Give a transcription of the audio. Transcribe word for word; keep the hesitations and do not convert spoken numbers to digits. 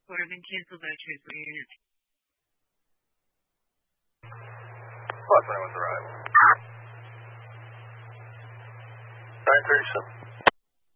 or have been canceled by Transport Unit. Los Angeles arrival. nine thirty-seven.